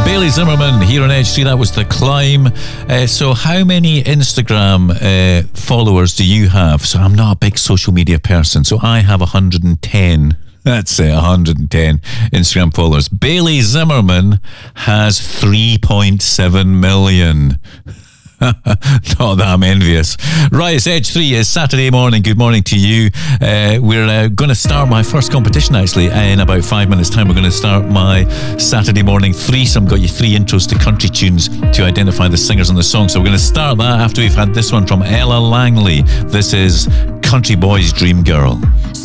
Bailey Zimmerman here on Edge 3. That was The Climb. So how many Instagram followers do you have? So I'm not a big social media person, so I have 110. That's it, 110 Instagram followers. Bailey Zimmerman has 3.7 million. Not that I'm envious. Right, it's Edge 3. It's Saturday morning. Good morning to you. We're going to start my first competition, actually, in about 5 minutes' time. We're going to start my Saturday morning threesome. Got you 3 intros to country tunes to identify the singers and the songs. So we're going to start that after we've had this one from Ella Langley. This is Country Boy's Dream Girl.